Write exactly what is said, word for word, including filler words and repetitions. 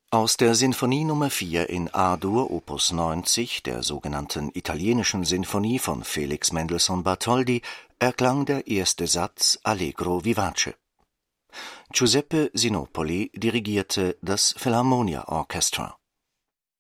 Aus der Sinfonie Nummer vier in A-Dur Opus neunzig, der sogenannten Italienischen Sinfonie von Felix Mendelssohn Bartholdy, erklang der erste Satz Allegro vivace. Giuseppe Sinopoli dirigierte das Philharmonia Orchestra.